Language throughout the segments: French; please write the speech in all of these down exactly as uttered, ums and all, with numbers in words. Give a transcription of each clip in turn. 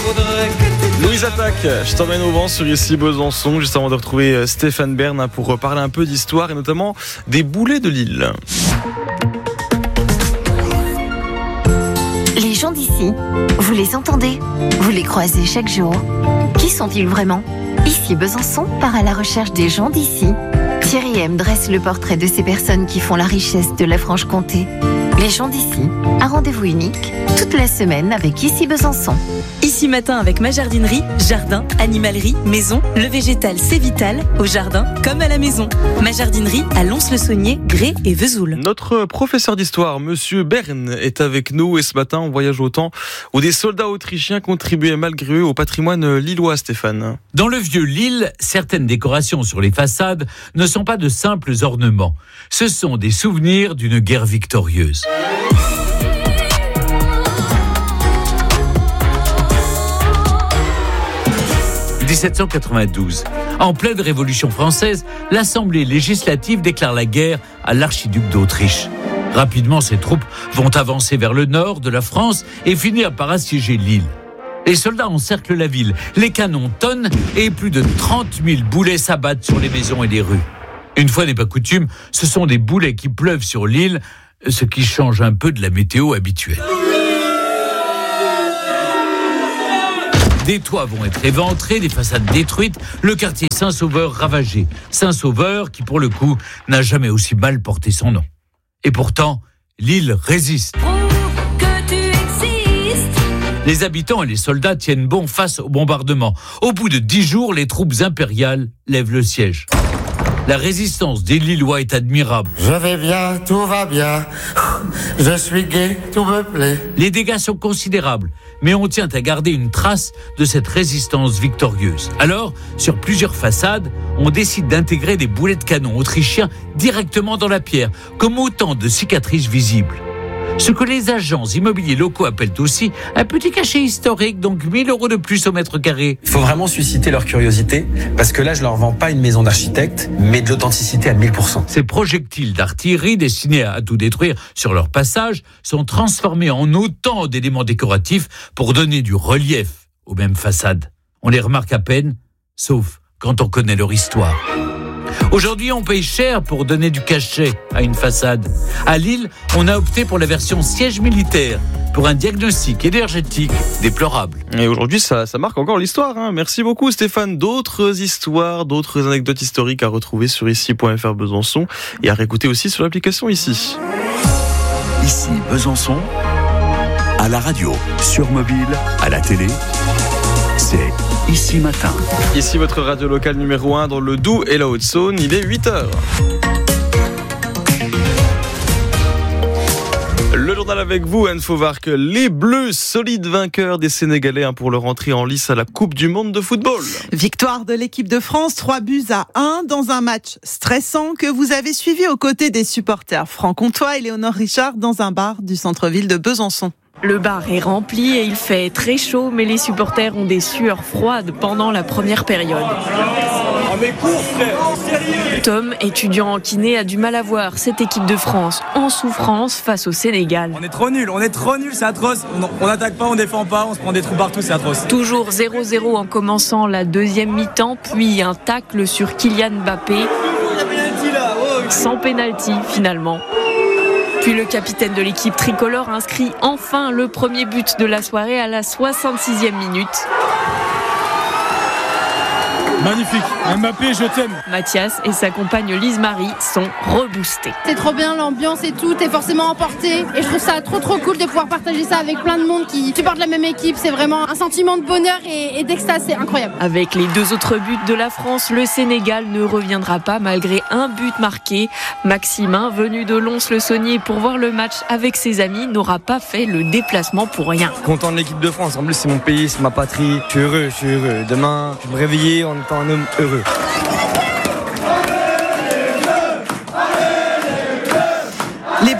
Louise Attaque, je t'emmène au vent sur ici Besançon, juste avant de retrouver Stéphane Bern pour parler un peu d'histoire et notamment des boulets de Lille. Les gens d'ici, vous les entendez, vous les croisez chaque jour. Qui sont-ils vraiment ? Ici Besançon part à la recherche des gens d'ici. Thierry M dresse le portrait de ces personnes qui font la richesse de la Franche-Comté. Les gens d'ici, un rendez-vous unique, toute la semaine avec Ici Besançon. Ici matin avec ma jardinerie, jardin, animalerie, maison, le végétal c'est vital, au jardin comme à la maison. Ma jardinerie à Lons-le-Saunier, Grès et Vesoul. Notre professeur d'histoire, monsieur Bern, est avec nous et ce matin on voyage au temps où des soldats autrichiens contribuaient malgré eux au patrimoine lillois, Stéphane. Dans le vieux Lille, certaines décorations sur les façades ne sont pas de simples ornements. Ce sont des souvenirs d'une guerre victorieuse. dix-sept cent quatre-vingt-douze. En pleine Révolution française, l'Assemblée législative déclare la guerre à l'archiduc d'Autriche. Rapidement, ses troupes vont avancer vers le nord de la France et finir par assiéger Lille. Les soldats encerclent la ville, les canons tonnent et plus de trente mille boulets s'abattent sur les maisons et les rues. Une fois n'est pas coutume, ce sont des boulets qui pleuvent sur Lille, ce qui change un peu de la météo habituelle. Des toits vont être éventrés, des façades détruites, le quartier Saint-Sauveur ravagé. Saint-Sauveur qui, pour le coup, n'a jamais aussi mal porté son nom. Et pourtant, Lille résiste. Les habitants et les soldats tiennent bon face au bombardement. Au bout de dix jours, les troupes impériales lèvent le siège. La résistance des Lillois est admirable. Je vais bien, tout va bien. Je suis gai, tout me plaît. Les dégâts sont considérables, mais on tient à garder une trace de cette résistance victorieuse. Alors, sur plusieurs façades, on décide d'intégrer des boulets de canon autrichiens directement dans la pierre, comme autant de cicatrices visibles. Ce que les agents immobiliers locaux appellent aussi un petit cachet historique, donc mille euros de plus au mètre carré. Il faut vraiment susciter leur curiosité, parce que là, je leur vends pas une maison d'architecte, mais de l'authenticité à mille pour cent. Ces projectiles d'artillerie destinés à tout détruire sur leur passage sont transformés en autant d'éléments décoratifs pour donner du relief aux mêmes façades. On les remarque à peine, sauf quand on connaît leur histoire. Aujourd'hui, on paye cher pour donner du cachet à une façade. À Lille, on a opté pour la version siège militaire, pour un diagnostic énergétique déplorable. Et aujourd'hui, ça, ça marque encore l'histoire. Hein. Merci beaucoup, Stéphane. D'autres histoires, d'autres anecdotes historiques à retrouver sur ici point f r Besançon et à réécouter aussi sur l'application Ici. Ici Besançon, à la radio, sur mobile, à la télé, c'est Ici Matin. Ici votre radio locale numéro un dans le Doubs et la Haute-Saône, il est huit heures. Le journal avec vous, Anne Fauvarc. Les Bleus, solides vainqueurs des Sénégalais hein, pour leur entrée en lice à la Coupe du Monde de football. Victoire de l'équipe de France, trois buts à un dans un match stressant que vous avez suivi aux côtés des supporters franc-comtois et Léonore Richard dans un bar du centre-ville de Besançon. Le bar est rempli et il fait très chaud, mais les supporters ont des sueurs froides pendant la première période. Tom, étudiant en kiné, a du mal à voir cette équipe de France en souffrance face au Sénégal. On est trop nuls, on est trop nuls, c'est atroce. On n'attaque pas, on défend pas, on se prend des trous partout, c'est atroce. Toujours zéro zéro en commençant la deuxième mi-temps, puis un tacle sur Kylian Mbappé. Sans pénalty finalement. Puis le capitaine de l'équipe tricolore inscrit enfin le premier but de la soirée à la soixante-sixième minute. Magnifique, Mbappé, je t'aime. Mathias et sa compagne Lise Marie sont reboostés. C'est trop bien, l'ambiance et tout, t'es forcément emporté. Et je trouve ça trop trop cool de pouvoir partager ça avec plein de monde qui supporte la même équipe. C'est vraiment un sentiment de bonheur et, et d'extase, c'est incroyable. Avec les deux autres buts de la France, le Sénégal ne reviendra pas malgré un but marqué. Maximin, venu de Lons-le-Saunier pour voir le match avec ses amis, n'aura pas fait le déplacement pour rien. Content de l'équipe de France, en plus c'est mon pays, c'est ma patrie. Je suis heureux, je suis heureux. Demain, je vais me réveiller en étant un homme heureux. Les Bleus qui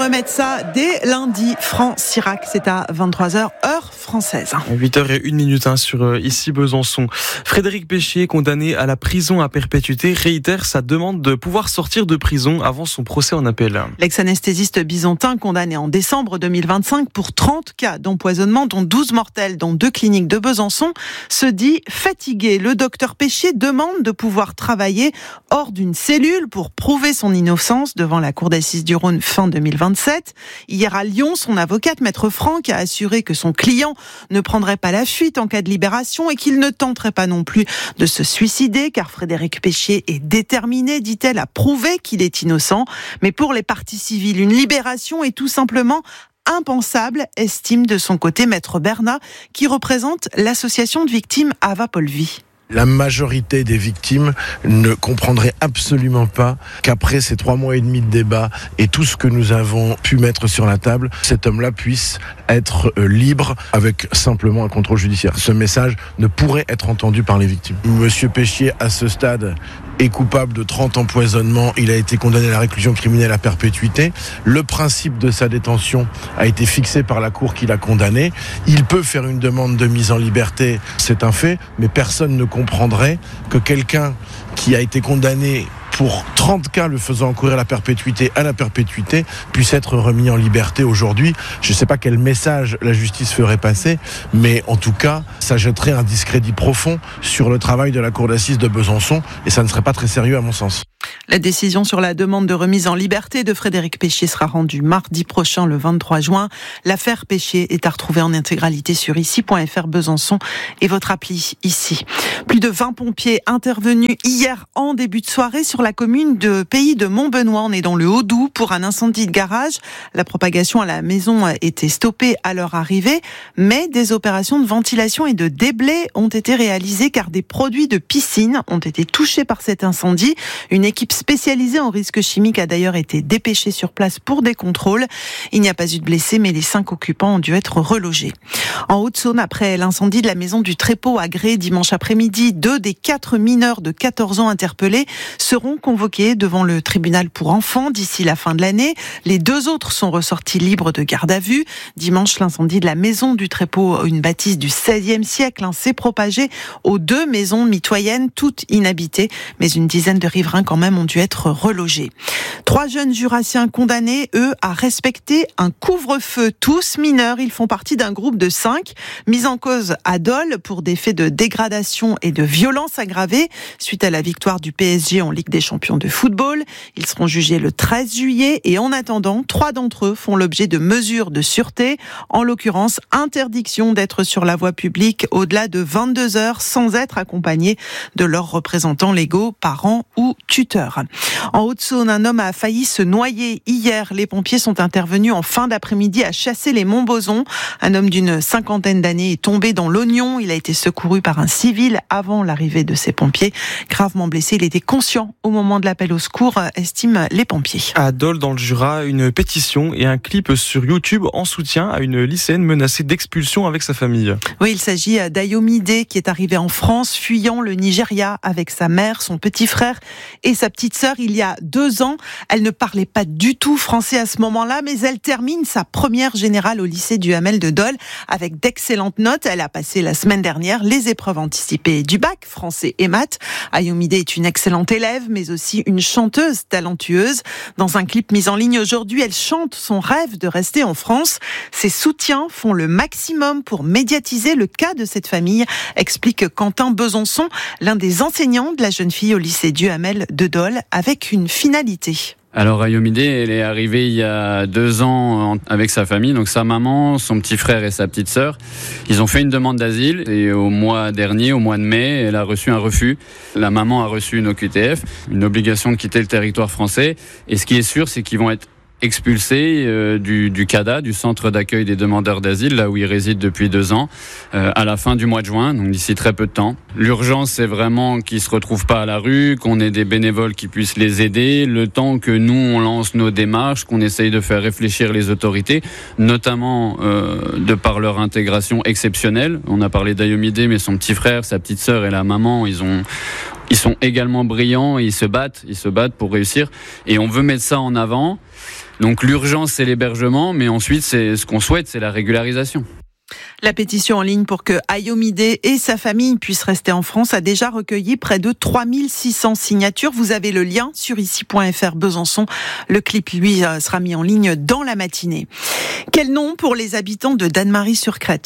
remettre ça dès lundi. France-Irak, c'est à vingt-trois heures, heure française. huit heures et une minute hein, sur euh, ici Besançon. Frédéric Péchier, condamné à la prison à perpétuité, réitère sa demande de pouvoir sortir de prison avant son procès en appel. L'ex-anesthésiste bisontin, condamné en décembre deux mille vingt-cinq pour trente cas d'empoisonnement, dont douze mortels dans deux cliniques de Besançon, se dit fatigué. Le docteur Péchier demande de pouvoir travailler hors d'une cellule pour prouver son innocence devant la cour d'assises du Rhône fin deux mille vingt-sept. Hier à Lyon, son avocate, Maître Franck, a assuré que son client ne prendrait pas la fuite en cas de libération et qu'il ne tenterait pas non plus de se suicider, car Frédéric Péchier est déterminé, dit-elle, à prouver qu'il est innocent. Mais pour les parties civiles, une libération est tout simplement impensable, estime de son côté Maître Bernat, qui représente l'association de victimes Ava Polvi. La majorité des victimes ne comprendraient absolument pas qu'après ces trois mois et demi de débat et tout ce que nous avons pu mettre sur la table, cet homme-là puisse être libre avec simplement un contrôle judiciaire. Ce message ne pourrait être entendu par les victimes. Monsieur Péchier, à ce stade, est coupable de trente empoisonnements. Il a été condamné à la réclusion criminelle à perpétuité. Le principe de sa détention a été fixé par la cour qui l'a condamné. Il peut faire une demande de mise en liberté, c'est un fait, mais personne ne comprendrait que quelqu'un qui a été condamné pour trente cas le faisant encourir la perpétuité à la perpétuité puisse être remis en liberté aujourd'hui. Je ne sais pas quel message la justice ferait passer, mais en tout cas, ça jetterait un discrédit profond sur le travail de la cour d'assises de Besançon et ça ne serait pas très sérieux à mon sens. La décision sur la demande de remise en liberté de Frédéric Péchier sera rendue mardi prochain, le vingt-trois juin. L'affaire Péchier est à retrouver en intégralité sur ici point f r Besançon et votre appli ici. Plus de vingt pompiers intervenus hier en début de soirée sur la commune de Pays de Montbenoît. On est dans le Haut-Doubs pour un incendie de garage. La propagation à la maison a été stoppée à leur arrivée, mais des opérations de ventilation et de déblai ont été réalisées car des produits de piscine ont été touchés par cet incendie. Une équipe spécialisée en risques chimiques a d'ailleurs été dépêchée sur place pour des contrôles. Il n'y a pas eu de blessés, mais les cinq occupants ont dû être relogés. En Haute-Saône, après l'incendie de la maison du Trépeau à Gré dimanche après-midi, deux des quatre mineurs de quatorze ans interpellés seront convoqués devant le tribunal pour enfants d'ici la fin de l'année. Les deux autres sont ressortis libres de garde à vue. Dimanche, l'incendie de la maison du Trépeau, une bâtisse du seizième siècle, hein, s'est propagé aux deux maisons mitoyennes, toutes inhabitées, mais une dizaine de riverains quand même ont dû être relogés. Trois jeunes jurassiens condamnés, eux, à respecter un couvre-feu. Tous mineurs, ils font partie d'un groupe de cinq, mis en cause à Dole pour des faits de dégradation et de violence aggravée suite à la victoire du P S G en Ligue des Champions de football. Ils seront jugés le treize juillet et en attendant, trois d'entre eux font l'objet de mesures de sûreté, en l'occurrence interdiction d'être sur la voie publique au-delà de vingt-deux heures sans être accompagnés de leurs représentants légaux, parents ou tuteurs. En Haute-Saône, un homme a failli se noyer hier. Les pompiers sont intervenus en fin d'après-midi à Chassé-les-Montbozons. Un homme d'une cinquantaine d'années est tombé dans l'oignon. Il a été secouru par un civil avant l'arrivée de ces pompiers. Gravement blessé, il était conscient au moment de l'appel au secours, estiment les pompiers. À Dole, dans le Jura, une pétition et un clip sur YouTube en soutien à une lycéenne menacée d'expulsion avec sa famille. Oui, il s'agit d'Ayomide qui est arrivée en France, fuyant le Nigeria avec sa mère, son petit frère et sa petite sœur il y a deux ans. Elle ne parlait pas du tout français à ce moment-là, mais elle termine sa première générale au lycée du Hamel de Dole avec d'excellentes notes. Elle a passé la semaine dernière les épreuves anticipées du bac, français et maths. Ayomide est une excellente élève, mais aussi une chanteuse talentueuse. Dans un clip mis en ligne aujourd'hui, elle chante son rêve de rester en France. Ses soutiens font le maximum pour médiatiser le cas de cette famille, explique Quentin Besançon, l'un des enseignants de la jeune fille au lycée du Hamel de Dole, avec une finalité. Alors Ayomide, elle est arrivée il y a deux ans avec sa famille, donc sa maman, son petit frère et sa petite sœur. Ils ont fait une demande d'asile et au mois dernier, au mois de mai, elle a reçu un refus. La maman a reçu une O Q T F, une obligation de quitter le territoire français. Et ce qui est sûr, c'est qu'ils vont être expulsés euh, du, du C A D A, du centre d'accueil des demandeurs d'asile, là où ils résident depuis deux ans, euh, à la fin du mois de juin, donc d'ici très peu de temps. L'urgence, c'est vraiment qu'ils se retrouvent pas à la rue, qu'on ait des bénévoles qui puissent les aider, le temps que nous, on lance nos démarches, qu'on essaye de faire réfléchir les autorités, notamment euh, de par leur intégration exceptionnelle. On a parlé d'Ayomide, mais son petit frère, sa petite sœur et la maman, ils ont ils sont également brillants, ils se battent, ils se battent pour réussir. Et on veut mettre ça en avant. Donc l'urgence, c'est l'hébergement, mais ensuite, c'est ce qu'on souhaite, c'est la régularisation. La pétition en ligne pour que Ayomide et sa famille puissent rester en France a déjà recueilli près de trois mille six cents signatures. Vous avez le lien sur ici point f r Besançon. Le clip, lui, sera mis en ligne dans la matinée. Quel nom pour les habitants de Dannemarie-sur-Crète ?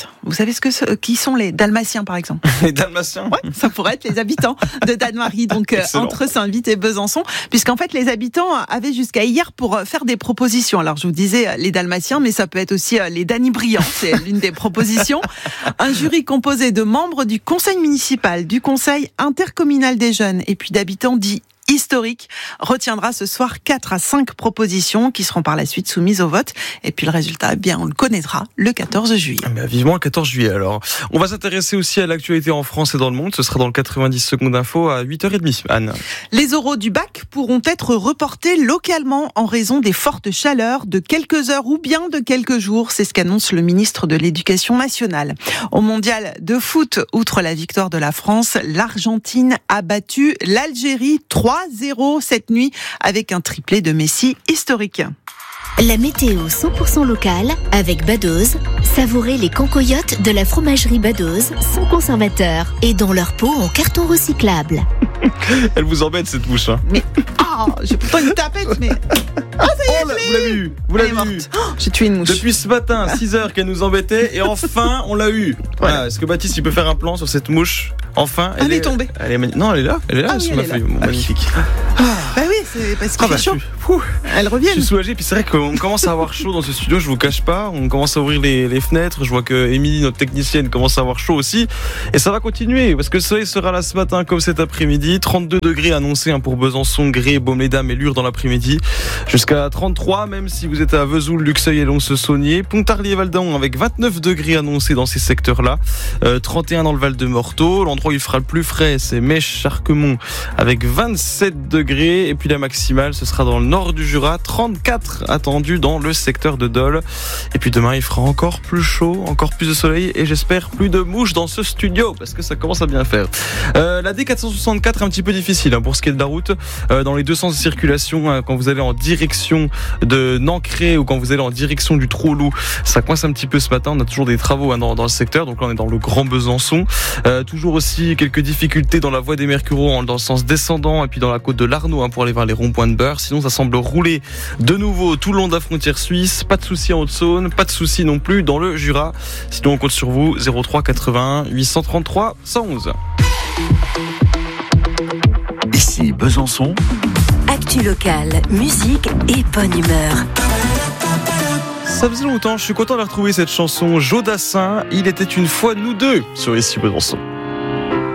Vous savez ce que qui sont les Dalmatiens, par exemple ? Les Dalmatiens ? Ouais, ça pourrait être les habitants de Dannemarie, donc euh, entre Saint-Vite et Besançon, puisqu'en fait les habitants avaient jusqu'à hier pour faire des propositions. Alors je vous disais les Dalmatiens, mais ça peut être aussi les Dany-Briand, c'est l'une des propositions. Un jury composé de membres du conseil municipal, du conseil intercommunal des jeunes et puis d'habitants dits historique retiendra ce soir quatre à cinq propositions qui seront par la suite soumises au vote. Et puis le résultat, eh bien, on le connaîtra le quatorze juillet. Mais vivement le quatorze juillet alors. On va s'intéresser aussi à l'actualité en France et dans le monde. Ce sera dans le quatre-vingt-dix secondes info à huit heures trente. Anne. Les oraux du bac pourront être reportés localement en raison des fortes chaleurs de quelques heures ou bien de quelques jours. C'est ce qu'annonce le ministre de l'Éducation nationale. Au mondial de foot, outre la victoire de la France, l'Argentine a battu l'Algérie trois à zéro cette nuit avec un triplé de Messi historique. La météo cent pour cent locale avec Badoz. Savourez les cancoyotes de la fromagerie Badoz sans conservateur et dans leur peau en carton recyclable. Elle vous embête cette mouche. Hein. Mais oh, j'ai pourtant une tapette, mais oh, ça y est, oh, vous l'avez eu, vous l'avez eu. Oh, j'ai tué une mouche. Depuis ce matin, six heures qu'elle nous embêtait et enfin on l'a eu. Voilà. Est-ce que Baptiste il peut faire un plan sur cette mouche? Enfin, elle, elle est, est tombée. Elle est mani- non, elle est là, elle est là. Ah oui, sur elle ma est feuille, là. magnifique. Ah, bah oui, c'est parce qu'il ah bah, fait chaud. Je suis, elle revient. Je suis soulagé, puis c'est vrai qu'on commence à avoir chaud dans ce studio. Je vous cache pas, on commence à ouvrir les, les fenêtres. Je vois que Émilie, notre technicienne, commence à avoir chaud aussi, et ça va continuer parce que le soleil sera là ce matin comme cet après-midi. trente-deux degrés annoncés hein, pour Besançon, Gré, Baume-les-Dames et Lure dans l'après-midi, jusqu'à trente-trois même si vous êtes à Vesoul, Luxeuil et Lons-le-Saunier. Pontarlier, Val-d'Aon avec vingt-neuf degrés annoncés dans ces secteurs-là, euh, trente et un dans le Val-de-Morteau. L'endroit où il fera le plus frais, c'est Mèche-Charquemont avec vingt-sept degrés, et puis la maximale, ce sera dans le nord du Jura, trente-quatre attendus dans le secteur de Dole. Et puis demain, il fera encore plus chaud, encore plus de soleil, et j'espère plus de mouches dans ce studio, parce que ça commence à bien faire. Euh, la D quatre cent soixante-quatre, un petit peu difficile hein, pour ce qui est de la route, euh, dans les deux sens de circulation, hein, quand vous allez en direction de Nancré ou quand vous allez en direction du Trou-Loup, ça coince un petit peu ce matin. On a toujours des travaux hein, dans, dans le secteur, donc là on est dans le Grand Besançon. Euh, toujours aussi quelques difficultés dans la voie des Mercureaux dans le sens descendant et puis dans la côte de l'Arnaud hein, pour aller vers les ronds-points de Beurre. Sinon ça semble rouler de nouveau tout le long de la frontière suisse. Pas de soucis en Haute-Saône, pas de soucis non plus dans le Jura. Sinon on compte sur vous, zéro trois quatre-vingt-un huit cent trente-trois cent onze. Ici Besançon. Actu locale, musique et bonne humeur. Ça faisait longtemps, je suis content de retrouver cette chanson. Joe Dassin, il était une fois nous deux sur Ici Besançon.